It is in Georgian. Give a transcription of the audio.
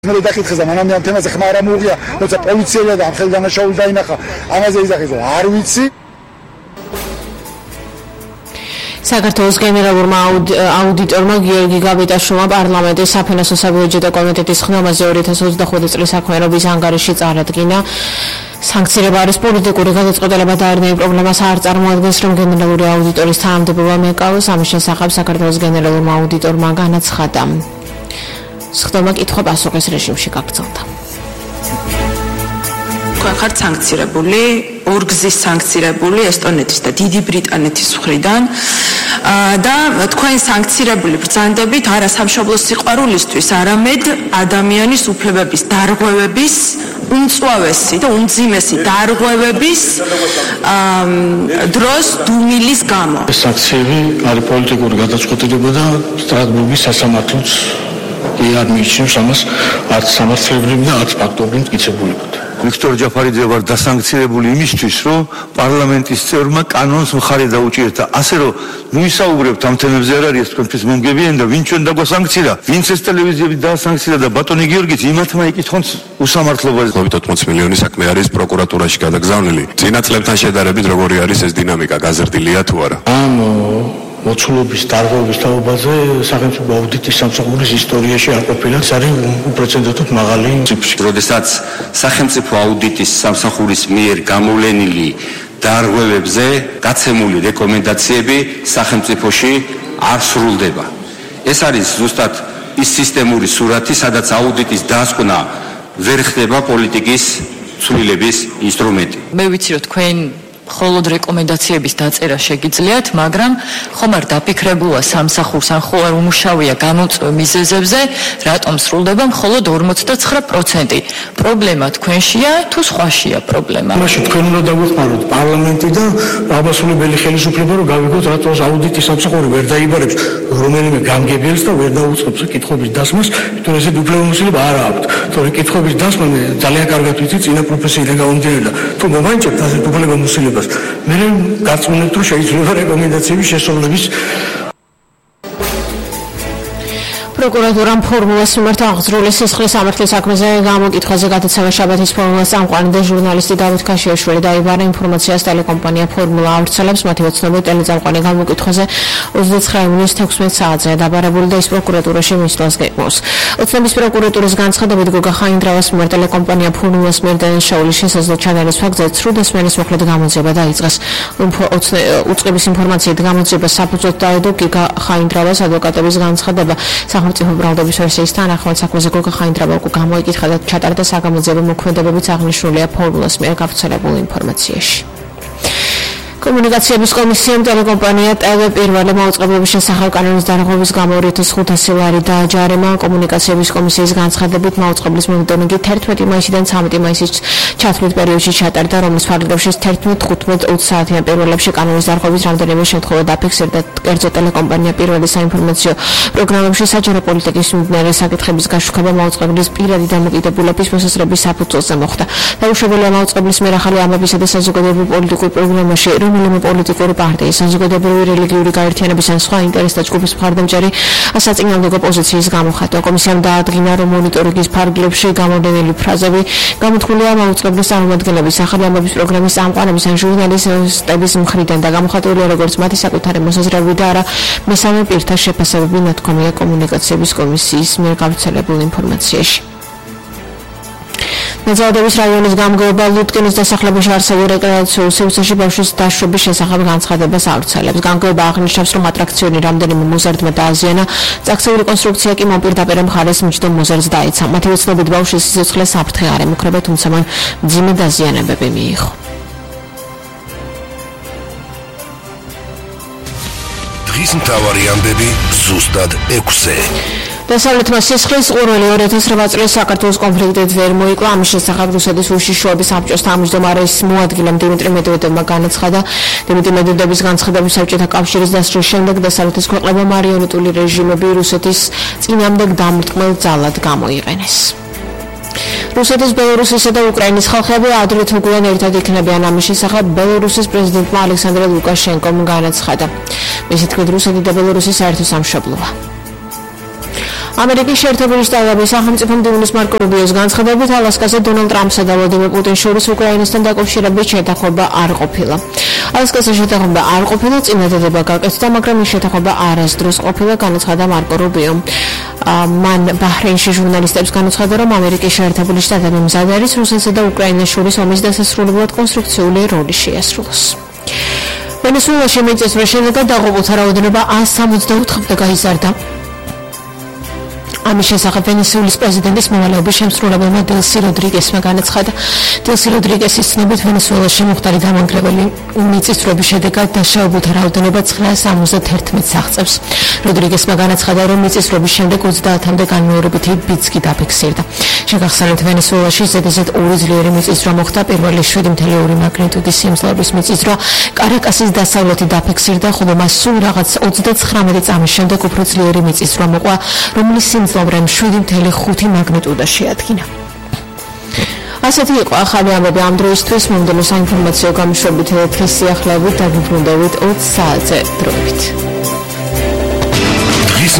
მე დაკითხეს და მანამდე ამ თემაზე ხმა არ მოუღია, როცა პოლიციელია და ამ ხელდანაშაული დაინახა, ამაზე იზახეს, არ ვიცი. საქართველოს გენერალურმა აუდიტორმა გიორგი გაბიტაშვილმა პარლამენტის საფინანსო საბიუჯეტო კომიტეტის ხმაზე 2025 წლის საქმიანობის ანგარიში წარადგინა. სანქცირება არის პოლიტიკური გადაწყვეტილება და არნაირ პრობლემას არ წარმოადგენს, რომ გენერალური აუდიტორის თანამდებობა მეკავოს. ამის შესახებ საქართველოს გენერალურმა აუდიტორმა განაცხადა. სხდომა კითხვა-პასუხის რეჟიმში გაგრძელდა. ხართ სანქცირებული, ორგზის სანქცირებული ესტონეთის და დიდი ბრიტანეთის მხრიდან და თქვენ სანქცირებული ბრძანდებით არა სამშობლოს სიყვარულისთვის, არამედ ადამიანის უფლებების დარღვევების უმწვავესი და უმძიმესი დარღვევების დროს დუმილის გამო. სანქციები არის პოლიტიკური გადაწყვეტილება და სტრასბურგის სასამართლოც არ მიიჩნევს ამას არც სამართლებრივი და არც ფაქტობრივი მტკიცებულებად. ვიქტორ ჯაფარიძე ვარ დასანქცირებული იმისთვის, რომ პარლამენტის წევრმა კანონს მხარი დაუჭირდა. ასე რომ ვისაუბრებთ ამ თემებზე არ არის თქვენთვის მომგებიანი და ვინ ჩვენ დაგვასანქცირა, ვინც ეს ტელევიზიები დაასანქცირა და ბატონი გიორგიც იმათმა იკითხონ უსამართლობაზე. 80 მილიონი საქმე არის პროკურატურაში გადაგზავნილი. წინა წლებთან შედარებით როგორი არის ეს დინამიკა, გაზრდილია თუ არა? მოცულობის დარღვევის თაობაზე სახელმწიფო აუდიტის სამსახურის ისტორიაში არ ყოფილა არის უპრეცედენტოდ მაღალი ციფრი. როდესაც სახელმწიფო აუდიტის სამსახურის მიერ გამოვლენილი დარღვევებზე გაცემული რეკომენდაციები სახელმწიფოში არ სრულდება. ეს არის ზუსტად ის სისტემური სურათი, სადაც აუდიტის დასკვნა ვერ ხდება პოლიტიკის ცვლილების ინსტრუმენტი. მე ვიცი, რომ თქვენ მხოლოდ რეკომენდაციების დაწერა შეგიძლიათ, მაგრამ ხომ არ დაფიქრებულა სამსახურს ან ხო არ უმუშავია გამოწვევ მიზეზებზე, რატომ სრულდება მხოლოდ 49%. პრობლემა თქვენშია თუ სხვაშია პრობლემა? მაშინ თქვენ უნდა დაგვეხმაროთ პარლამენტი და აბასონებელი ხელისუფლება, რომ გავიგოთ რატომ აუდიტის სამსახური ვერ დაიბარებს რომელიმე გამგებელს და ვერ დაუწყებს კითხვების დასმას, იმიტომ ესეთ უფლებამოსილება არ აქვს. თორე კითხვების დასმა მე ძალიან კარგად ვიცი წინა პროფესიიდან გამომდინარე, თუ მომაინჭებთ ასეთ უფლებამოსილებას მე გაწმუნებთ, რომ შეიძლება რეკომენდაციების შესრულების პროკურატურამ ფორმულას მიმართ აღძრული სისხლის სამართლის საქმეზე გამოკითხვაზე გადაცემა შაბათის ფორმულას წამყვანი და ჟურნალისტი დავით ქაშიაშვილი დაიბარა ინფორმაციას ტელეკომპანია ფორმულა ავრცელებს. მათი ოცნობით ტელეწამყვანი გამოკითხვაზე 29 ივნისის 16 საათზე დაბარებული და ის პროკურატურაში მისვლას გეგმავს. ოცნების პროკურატურის განცხადებით გოგა ხაინდრავას მიმართ ტელეკომპანია ფორმულას მიერ დანაშაულის შესაძლო ჩადარის ფაქტზე ცრუ დასმენის მოხლედ გამოძიება დაიწყეს. უწყების ინფორმაციით გამოძიება საფუძვლად დაედო გოგა ხაინდრავას ადვოკატების განცხადება. სახელმწიფო ბრალდების ვერსიის თანახმად საქმეზე გოგა ხაინდრავა უკვე გამოიკითხა და ჩატარდა საგამოძიებო მოქმედებებიც აღნიშნულია ფორმულას მიერ გავრცელებულ ინფორმაციაში. კომუნიკაციების კომისიამ ტელეკომპანია ტელე პირველი მაუწყებლობის შესახებ კანონის დარღვევის გამო 2500 ლარი დააჯარემა. კომუნიკაციების კომისიის განცხადებით მაუწყებლის მონიტორინგი 11 მაისიდან 13 მაისის ჩათვლით პერიოდში ჩატარდა, რომლის ფარგლებში 11-15 საათიან პირველებში კანონის დარღვევის რამდენიმე შემთხვევა დაფიქსირდა. კერძო ტელეკომპანია პირველი საინფორმაციო პროგრამებში საჯარო პოლიტიკის მიმდინარე საკითხების გაშუქება მაუწყებლის პირადი დამოკიდებულების მოსაზრების საფუძველზე მოხდა. დაუშვებელია მაუწყებლის მიერ ახალი ამბებისა და საზოგადოებრივ პოლიტიკურ პროგრამაში რომელიმე პოლიტიკური პარტიის, საზოგადოებრივი რელიგიური გაერთიანების ან სხვა ინტერესთა ჯგუფის მხარდამჭერი საწინააღმდეგო პოზიციის გამოხატვა. კომისიამ დაადგინა, რომ მონიტორინგის ფარგლებში გამოვლენილი ფრაზები გამოთქმულია მაუწყებლის წარმომადგენლების, ახალი ამბების პროგრამის წამყვანების ან ჟურნალისტების მხრიდან და გამოხატულია როგორც მათი საკუთარი მოსაზრებები და არა მესამე პირთა შეფასებები, ნათქვამია კომუნიკაციების კომისიის მიერ გავრცელებულ ინფორმაციაში. მეძავადების რაიონის გამგეობა ლუტკინის დასახლებაში არსებულ რეკრეაციულ სივრცეში ბავშვის დაშვების შესახებ განცხადებას ავრცელებს. გამგეობა აღნიშნავს, რომ ატრაქციონი რამდენიმე მოზარდმა დააზიანა, წაქცეული კონსტრუქცია კი მოპირდაპირ მხარეს მჯდომ მოზარდს დაეცა. მათი ოცნებით ბავშვის სიცოცხლე საფრთხე არ ემუქრება, თუმცა მან მძიმე დაზიანებები მიიღო. დღის მთავარი ამბები ზუსტად 6-ზე. დასავლეთმა სისხლის ყურველი 2008 წლის საქართველოს კონფლიქტით ვერ მოიკლა. ამის შესახებ რუსეთის უშიშროების საბჭოს თავმჯდომარის მოადგილემ დიმიტრი მედვედევმა განაცხადა. დიმიტრი მედვედევის განცხადებით საბჭოთა კავშირის დასრულების შემდეგ დასავლეთის ქვეყნებმა მარიონეტული რეჟიმები რუსეთის წინააღმდეგ დამრტყმელ ძალად გამოიყენეს. რუსეთის, ბელორუსისა და უკრაინის ხალხები ადრე თუ გვიან ერთად იქნებიან. ამის შესახებ ბელორუსის პრეზიდენტმა ალექსანდრე ლუკაშენკომ განაცხადა. მისი თქმით, რუსეთი და ბელორუსი საერთო სამშობლოა. ამერიკის შეერთებული შტატების სახელმწიფო მდივნის მარკო რუბიოს განცხადებით, ალასკაზე დონალდ ტრამპსა და ვლადიმერ პუტინს შორის უკრაინასთან დაკავშირებით შეთანხმება არ ყოფილა. ალასკაზე შეთანხმება არ ყოფილა, წინადადება გაკეთდა, მაგრამ ის შეთანხმება არასდროს ყოფილა, განაცხადა მარკო რუბიომ. მან ბაჰრეინში ჟურნალისტებს განაცხადა, რომ ამერიკის შეერთებული შტატები მზად არის რუსეთსა და უკრაინას შორის ომის დასასრულებლად კონსტრუქციული როლი შეასრულოს. ვენესუელაში მიწისძვრის შედეგად დაღუპულთა რაოდენობა 164-მდე გაიზარდა. ამის შესახებ ვენესუელის პრეზიდენტის მოვალეობის შემსრულებელმა დელსი როდრიგესმა განაცხადა. დელსი როდრიგესის ცნობით ვენესუელაში მომხდარი დამანგრეველი მიწისძვრების შედეგად დაშავებულთა რაოდენობა 971-ს აღწევს. როდრიგესმა განაცხადა, რომ მიწისძვრების შემდეგ 30-მდე განმეორებითი ბიძგი დაფიქსირდა. შეგახსენებთ, ვენესუელაში ზედიზედ 2 ძლიერი მიწისძვრა მოხდა. პირველი 7.2 მაგნიტუდის სიმძლავრის მიწისძვრა კარაკასის დასავლეთით დაფიქსირდა, ხოლო მას სულ რაღაც 39 წამის შემდეგ უფრო ძლიერი მიწისძვრა მოყვა, რომლის სიმძლავრე 7.5 მაგნიტუდა შეადგინა. ასეთი იყო ახალი ამბები ამ დროისთვის. მომდევნო საინფორმაციო გამოშვებით ეთრის სიახლეებით დაგვიბრუნდებით 20 საათზე დროებით.